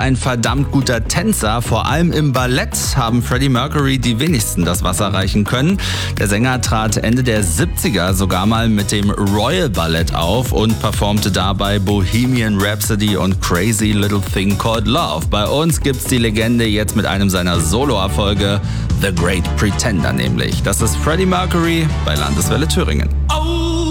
ein verdammt guter Tänzer. Vor allem im Ballett haben Freddie Mercury die wenigsten das Wasser reichen können. Der Sänger trat Ende der 70er sogar mal mit dem Royal Ballett auf und performte dabei Bohemian Rhapsody und Crazy Little Thing Called Love. Bei uns gibt's die Legende jetzt mit einem seiner Solo-Erfolge, The Great Pretender nämlich. Das ist Freddie Mercury bei Landeswelle Thüringen.